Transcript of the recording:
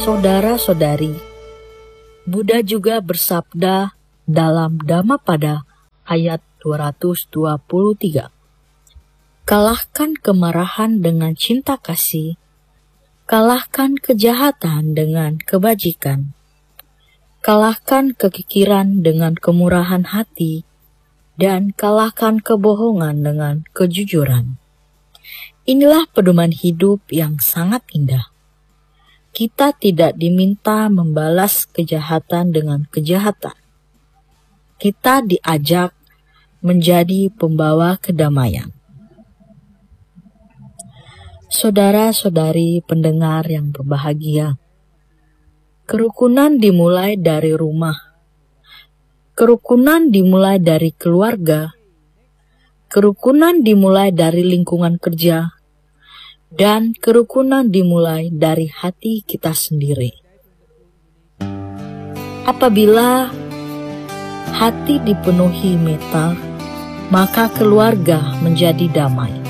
Saudara-saudari, Buddha juga bersabda dalam Dhammapada ayat 223, kalahkan kemarahan dengan cinta kasih, kalahkan kejahatan dengan kebajikan, kalahkan kekikiran dengan kemurahan hati, dan kalahkan kebohongan dengan kejujuran. Inilah pedoman hidup yang sangat indah. Kita tidak diminta membalas kejahatan dengan kejahatan. Kita diajak menjadi pembawa kedamaian. Saudara-saudari pendengar yang berbahagia, kerukunan dimulai dari rumah. Kerukunan dimulai dari keluarga. Kerukunan dimulai dari lingkungan kerja. Dan kerukunan dimulai dari hati kita sendiri. Apabila hati dipenuhi metta, maka keluarga menjadi damai.